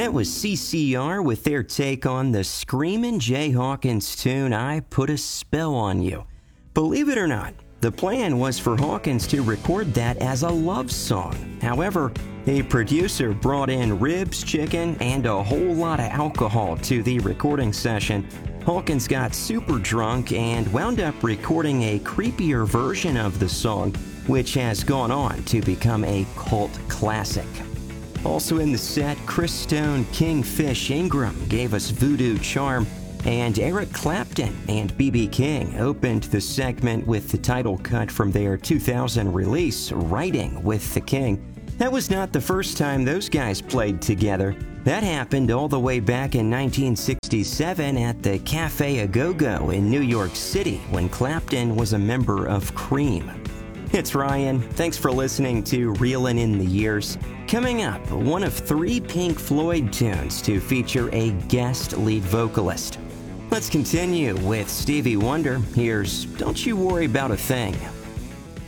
That was CCR with their take on the Screamin' Jay Hawkins tune, I Put a Spell on You. Believe it or not, the plan was for Hawkins to record that as a love song. However, a producer brought in ribs, chicken, and a whole lot of alcohol to the recording session. Hawkins got super drunk and wound up recording a creepier version of the song, which has gone on to become a cult classic. Also in the set, Chris Stone, Kingfish Ingram gave us Voodoo Charm, and Eric Clapton and B.B. King opened the segment with the title cut from their 2000 release, Riding with the King. That was not the first time those guys played together. That happened all the way back in 1967 at the Cafe A Go-Go in New York City when Clapton was a member of Cream. It's Ryan. Thanks for listening to Reelin' in the Years. Coming up, one of 3 Pink Floyd tunes to feature a guest lead vocalist. Let's continue with Stevie Wonder. Here's Don't You Worry About a Thing.